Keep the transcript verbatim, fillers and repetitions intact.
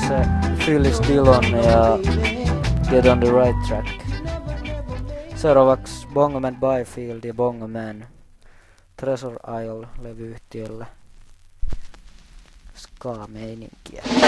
se Phyllis Dillon ja Get on the Right Track. Seuraavaksi Bongoman Byfield ja Bongoman Treasure Isle -levyyhtiöllä ska-meininkiä.